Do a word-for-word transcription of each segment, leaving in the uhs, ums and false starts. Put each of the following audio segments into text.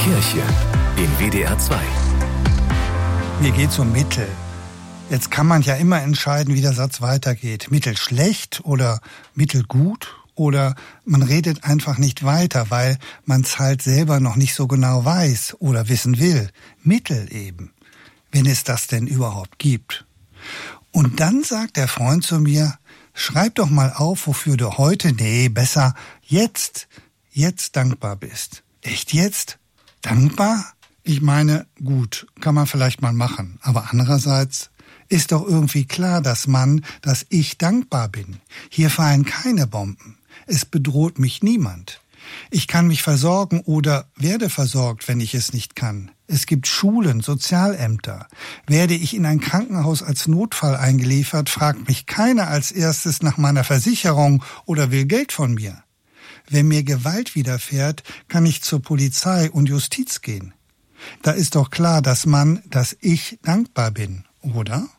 Kirche in W D R zwei. Mir geht's um Mittel. Jetzt kann man ja immer entscheiden, wie der Satz weitergeht. Mittel schlecht oder Mittel gut oder man redet einfach nicht weiter, weil man es halt selber noch nicht so genau weiß oder wissen will. Mittel eben, wenn es das denn überhaupt gibt. Und dann sagt der Freund zu mir, schreib doch mal auf, wofür du heute, nee, besser jetzt, jetzt dankbar bist. Echt jetzt? Dankbar? Ich meine, gut, kann man vielleicht mal machen, aber andererseits ist doch irgendwie klar, dass man, dass ich dankbar bin. Hier fallen keine Bomben. Es bedroht mich niemand. Ich kann mich versorgen oder werde versorgt, wenn ich es nicht kann. Es gibt Schulen, Sozialämter. Werde ich in ein Krankenhaus als Notfall eingeliefert, fragt mich keiner als erstes nach meiner Versicherung oder will Geld von mir. Wenn mir Gewalt widerfährt, kann ich zur Polizei und Justiz gehen. Da ist doch klar, dass man, dass ich dankbar bin, oder?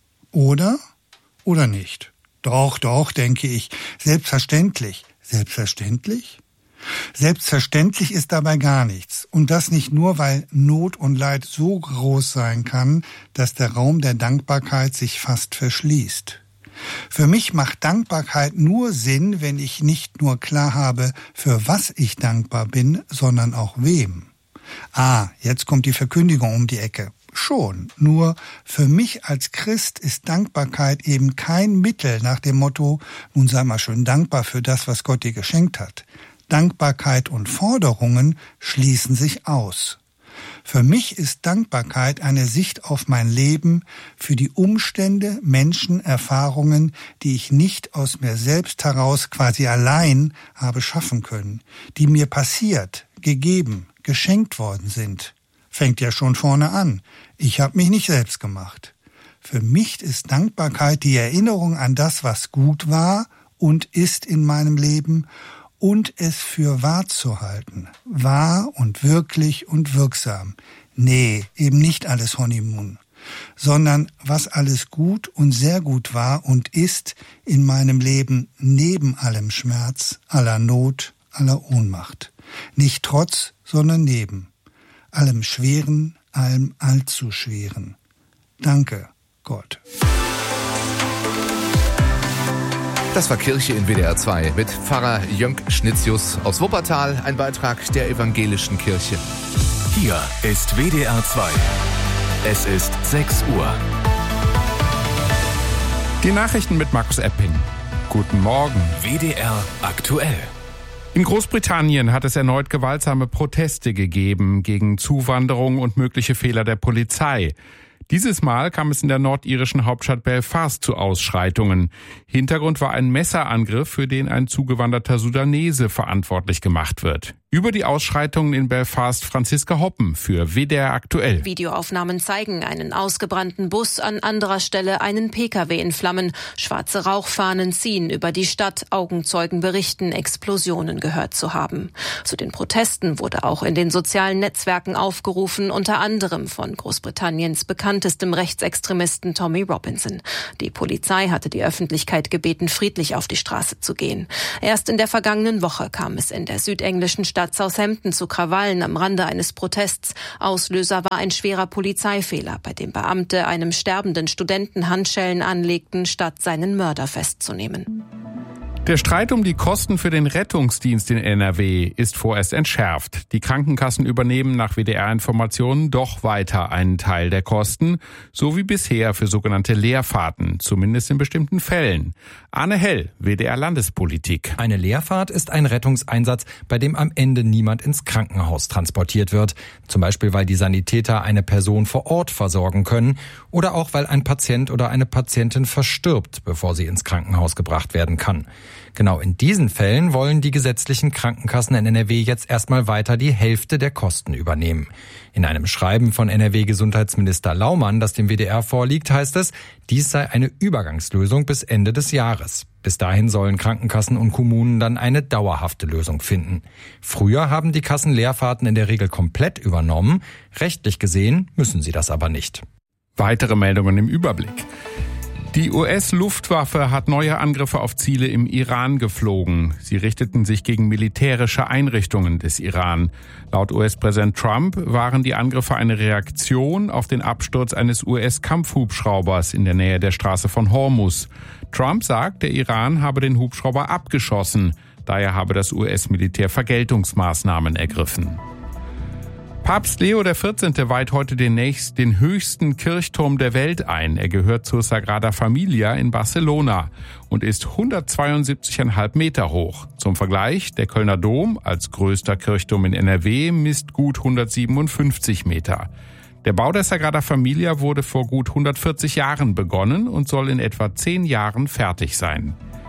Oder? Oder nicht? Doch, doch, denke ich. Selbstverständlich. Selbstverständlich? Selbstverständlich ist dabei gar nichts. Und das nicht nur, weil Not und Leid so groß sein kann, dass der Raum der Dankbarkeit sich fast verschließt. Für mich macht Dankbarkeit nur Sinn, wenn ich nicht nur klar habe, für was ich dankbar bin, sondern auch wem. Ah, jetzt kommt die Verkündigung um die Ecke. Schon, nur für mich als Christ ist Dankbarkeit eben kein Mittel nach dem Motto, nun sei mal schön dankbar für das, was Gott dir geschenkt hat. Dankbarkeit und Forderungen schließen sich aus. Für mich ist Dankbarkeit eine Sicht auf mein Leben, für die Umstände, Menschen, Erfahrungen, die ich nicht aus mir selbst heraus quasi allein habe schaffen können, die mir passiert, gegeben, geschenkt worden sind. Fängt ja schon vorne an. Ich habe mich nicht selbst gemacht. Für mich ist Dankbarkeit die Erinnerung an das, was gut war und ist in meinem Leben und es für wahr zu halten. Wahr und wirklich und wirksam. Nee, eben nicht alles Honeymoon, sondern was alles gut und sehr gut war und ist in meinem Leben neben allem Schmerz, aller Not, aller Ohnmacht. Nicht trotz, sondern neben. Allem Schweren, allem allzu Schweren. Danke, Gott. Das war Kirche in W D R zwei mit Pfarrer Jönk Schnitzius aus Wuppertal, ein Beitrag der Evangelischen Kirche. Hier ist W D R zwei. Es ist sechs Uhr. Die Nachrichten mit Markus Epping. Guten Morgen. W D R aktuell. In Großbritannien hat es erneut gewaltsame Proteste gegeben gegen Zuwanderung und mögliche Fehler der Polizei. Dieses Mal kam es in der nordirischen Hauptstadt Belfast zu Ausschreitungen. Hintergrund war ein Messerangriff, für den ein zugewanderter Sudanese verantwortlich gemacht wird. Über die Ausschreitungen in Belfast Franziska Hoppen für W D R aktuell. Videoaufnahmen zeigen einen ausgebrannten Bus, an anderer Stelle einen Pkw in Flammen. Schwarze Rauchfahnen ziehen über die Stadt. Augenzeugen berichten, Explosionen gehört zu haben. Zu den Protesten wurde auch in den sozialen Netzwerken aufgerufen, unter anderem von Großbritanniens bekanntestem Rechtsextremisten Tommy Robinson. Die Polizei hatte die Öffentlichkeit gebeten, friedlich auf die Straße zu gehen. Erst in der vergangenen Woche kam es in der südenglischen Stadt Southampton zu Krawallen am Rande eines Protests. Auslöser war ein schwerer Polizeifehler, bei dem Beamte einem sterbenden Studenten Handschellen anlegten, statt seinen Mörder festzunehmen. Der Streit um die Kosten für den Rettungsdienst in N R W ist vorerst entschärft. Die Krankenkassen übernehmen nach W D R-Informationen doch weiter einen Teil der Kosten, so wie bisher für sogenannte Leerfahrten, zumindest in bestimmten Fällen. Arne Hell, W D R-Landespolitik. Eine Leerfahrt ist ein Rettungseinsatz, bei dem am Ende niemand ins Krankenhaus transportiert wird. Zum Beispiel, weil die Sanitäter eine Person vor Ort versorgen können oder auch, weil ein Patient oder eine Patientin verstirbt, bevor sie ins Krankenhaus gebracht werden kann. Genau in diesen Fällen wollen die gesetzlichen Krankenkassen in N R W jetzt erstmal weiter die Hälfte der Kosten übernehmen. In einem Schreiben von N R W-Gesundheitsminister Laumann, das dem W D R vorliegt, heißt es, dies sei eine Übergangslösung bis Ende des Jahres. Bis dahin sollen Krankenkassen und Kommunen dann eine dauerhafte Lösung finden. Früher haben die Kassen Leerfahrten in der Regel komplett übernommen. Rechtlich gesehen müssen sie das aber nicht. Weitere Meldungen im Überblick. Die U S-Luftwaffe hat neue Angriffe auf Ziele im Iran geflogen. Sie richteten sich gegen militärische Einrichtungen des Iran. Laut U S-Präsident Trump waren die Angriffe eine Reaktion auf den Absturz eines U S-Kampfhubschraubers in der Nähe der Straße von Hormuz. Trump sagt, der Iran habe den Hubschrauber abgeschossen. Daher habe das U S-Militär Vergeltungsmaßnahmen ergriffen. Papst Leo der vierzehnte weiht heute den, nächst, den höchsten Kirchturm der Welt ein. Er gehört zur Sagrada Familia in Barcelona und ist hundertzweiundsiebzig Komma fünf Meter hoch. Zum Vergleich, der Kölner Dom als größter Kirchturm in N R W misst gut hundertsiebenundfünfzig Meter. Der Bau der Sagrada Familia wurde vor gut hundertvierzig Jahren begonnen und soll in etwa zehn Jahren fertig sein.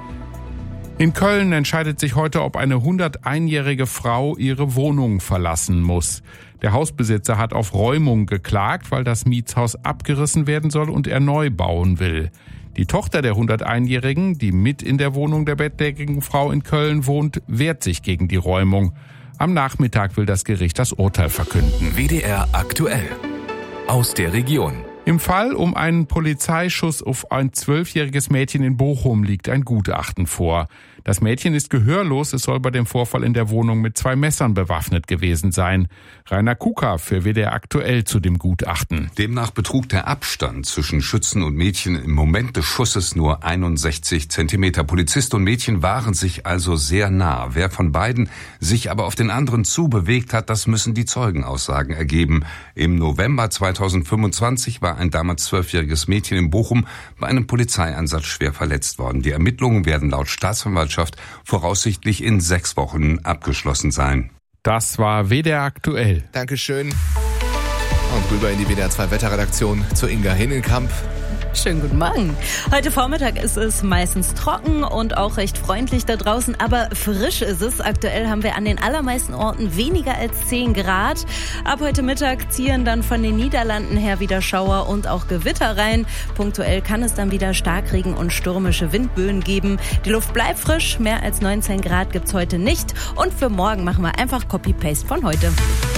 In Köln entscheidet sich heute, ob eine hunderteinjährige Frau ihre Wohnung verlassen muss. Der Hausbesitzer hat auf Räumung geklagt, weil das Mietshaus abgerissen werden soll und er neu bauen will. Die Tochter der hunderteinjährigen, die mit in der Wohnung der bettlägerigen Frau in Köln wohnt, wehrt sich gegen die Räumung. Am Nachmittag will das Gericht das Urteil verkünden. W D R aktuell. Aus der Region. Im Fall um einen Polizeischuss auf ein zwölfjähriges Mädchen in Bochum liegt ein Gutachten vor. Das Mädchen ist gehörlos, es soll bei dem Vorfall in der Wohnung mit zwei Messern bewaffnet gewesen sein. Rainer Kuka für W D R aktuell zu dem Gutachten. Demnach betrug der Abstand zwischen Schützen und Mädchen im Moment des Schusses nur einundsechzig Zentimeter. Polizist und Mädchen waren sich also sehr nah. Wer von beiden sich aber auf den anderen zubewegt hat, das müssen die Zeugenaussagen ergeben. Im November zweitausendfünfundzwanzig war ein damals zwölfjähriges Mädchen in Bochum bei einem Polizeieinsatz schwer verletzt worden. Die Ermittlungen werden laut Staatsanwaltschaft voraussichtlich in sechs Wochen abgeschlossen sein. Das war W D R aktuell. Dankeschön. Und rüber in die W D R zwei Wetterredaktion zu Inga Hinnenkamp. Schönen guten Morgen. Heute Vormittag ist es meistens trocken und auch recht freundlich da draußen, aber frisch ist es. Aktuell haben wir an den allermeisten Orten weniger als zehn Grad. Ab heute Mittag ziehen dann von den Niederlanden her wieder Schauer und auch Gewitter rein. Punktuell kann es dann wieder Starkregen und stürmische Windböen geben. Die Luft bleibt frisch, mehr als neunzehn Grad gibt's heute nicht. Und für morgen machen wir einfach Copy-Paste von heute.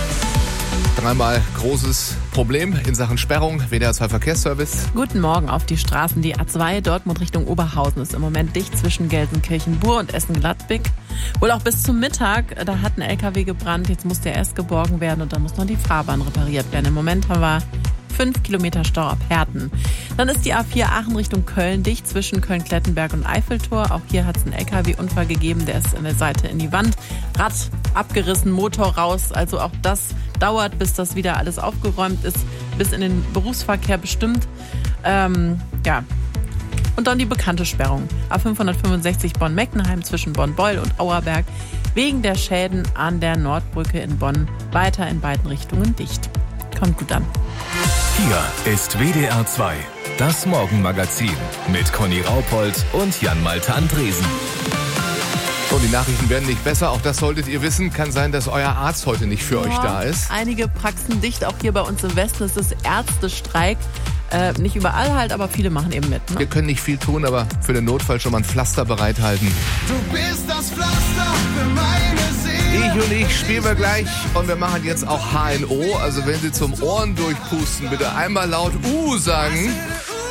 Dreimal großes Problem in Sachen Sperrung. W D R zwei Verkehrsservice. Guten Morgen auf die Straßen. Die A zwei Dortmund Richtung Oberhausen ist im Moment dicht zwischen Gelsenkirchen-Bur und Essen-Gladbeck. Wohl auch bis zum Mittag. Da hat ein L K W gebrannt. Jetzt muss der erst geborgen werden und dann muss noch die Fahrbahn repariert werden. Im Moment haben wir fünf Kilometer Stau ab Herten. Dann ist die A vier Aachen Richtung Köln dicht zwischen Köln-Klettenberg und Eiffeltor. Auch hier hat es einen L K W-Unfall gegeben. Der ist an der Seite in die Wand. Rad abgerissen, Motor raus. Also auch das dauert, bis das wieder alles aufgeräumt ist. Bis in den Berufsverkehr bestimmt. Ähm, ja. Und dann die bekannte Sperrung. A fünfhundertfünfundsechzig Bonn-Meckenheim zwischen Bonn-Beul und Auerberg. Wegen der Schäden an der Nordbrücke in Bonn weiter in beiden Richtungen dicht. Kommt gut an. Hier ist W D R zwei, das Morgenmagazin mit Conny Raupold und Jan-Malte Andresen. So, die Nachrichten werden nicht besser, auch das solltet ihr wissen. Kann sein, dass euer Arzt heute nicht für ja, euch da ist. Einige Praxen dicht, auch hier bei uns im Westen ist es Ärztestreik. Äh, nicht überall halt, aber viele machen eben mit. Ne? Wir können nicht viel tun, aber für den Notfall schon mal ein Pflaster bereithalten. Du bist das Pflaster für meine Seele. Ich und ich spielen wir gleich und wir machen jetzt auch H N O. Also wenn Sie zum Ohren durchpusten, bitte einmal laut U sagen.